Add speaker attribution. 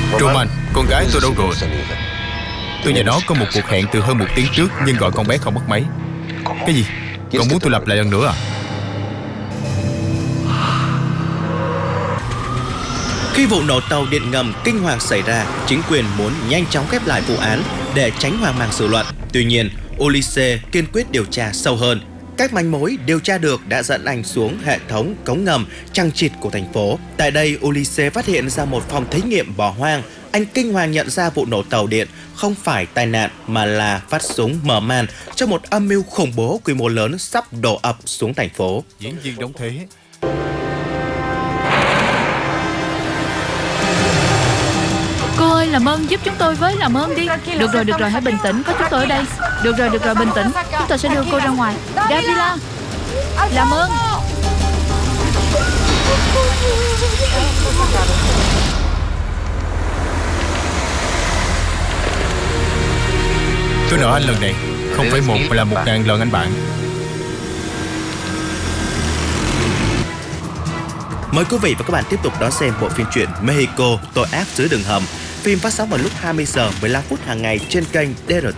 Speaker 1: Truman, con gái tôi đâu rồi? Tôi và nó có một cuộc hẹn từ hơn 1 tiếng trước, nhưng gọi con bé không bắt máy. Cái gì? Còn muốn tôi lặp lại lần nữa à?
Speaker 2: Khi vụ nổ tàu điện ngầm kinh hoàng xảy ra, chính quyền muốn nhanh chóng khép lại vụ án để tránh hoang mang dư luận. Tuy nhiên, Ulysses kiên quyết điều tra sâu hơn. Các manh mối điều tra được đã dẫn anh xuống hệ thống cống ngầm chằng chịt của thành phố. Tại đây, Ulysses phát hiện ra một phòng thí nghiệm bỏ hoang. Anh kinh hoàng nhận ra vụ nổ tàu điện không phải tai nạn mà là phát súng mở màn cho một âm mưu khủng bố quy mô lớn sắp đổ ập xuống thành phố.
Speaker 1: Diễn viên đóng thế.
Speaker 3: Cô ơi, làm ơn giúp chúng tôi với, làm ơn đi. Được rồi, hãy bình tĩnh, có chúng tôi ở đây. Được rồi, bình tĩnh. Chúng tôi sẽ đưa cô ra ngoài. Gabriela, làm ơn.
Speaker 1: Tôi nợ anh lần này không phải một mà là 1000 lần anh bạn.
Speaker 2: Mời quý vị và các bạn tiếp tục đón xem bộ phim truyện Mexico tội ác dưới đường hầm. Phim phát sóng vào lúc 20 giờ 15 phút hàng ngày trên kênh DRT